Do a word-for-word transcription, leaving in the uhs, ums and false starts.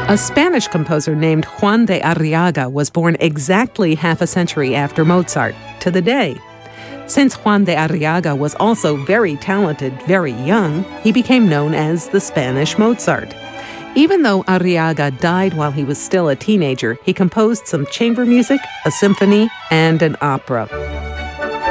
A Spanish composer named Juan de Arriaga was born exactly half a century after Mozart, to the day. Since Juan de Arriaga was also very talented very young, he became known as the Spanish Mozart. Even though Arriaga died while he was still a teenager, he composed some chamber music, a symphony, and an opera.